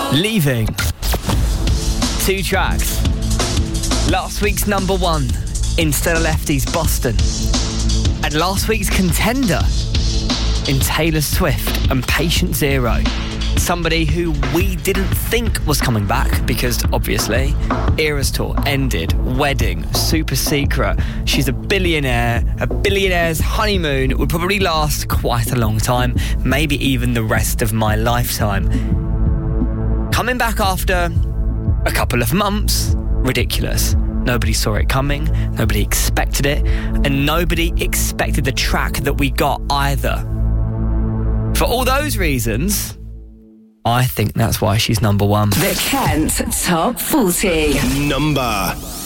Leaving. 2 tracks. Last week's number 1, Instead of Lefties, Boston. And last week's contender in Taylor Swift and Patient Zero. Somebody who we didn't think was coming back because, obviously, Eras Tour ended, wedding, super secret. She's a billionaire. A billionaire's honeymoon would probably last quite a long time, maybe even the rest of my lifetime. Coming back after a couple of months, ridiculous. Nobody saw it coming, nobody expected it, and nobody expected the track that we got either. For all those reasons, I think that's why she's number 1. The Kent Top 40. Number